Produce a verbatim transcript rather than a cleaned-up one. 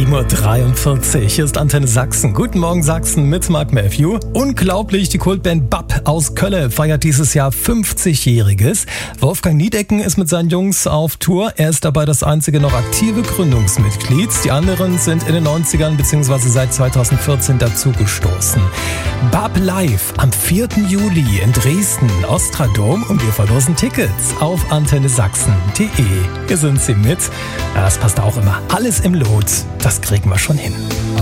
sieben Uhr dreiundvierzig. Hier ist Antenne Sachsen. Guten Morgen Sachsen mit Mark Matthew. Unglaublich, die Kultband B A P aus Kölle feiert dieses Jahr fünfzigjähriges. Wolfgang Niedecken ist mit seinen Jungs auf Tour. Er ist dabei das einzige noch aktive Gründungsmitglied. Die anderen sind in den neunzigern bzw. seit zweitausendvierzehn dazugestoßen. B A P live am vierten Juli in Dresden, Ostradom, und wir verlosen Tickets auf antenne sachsen punkt de. Hier sind sie mit. Ja, das passt auch immer. Alles im Lot. Das kriegen wir schon hin.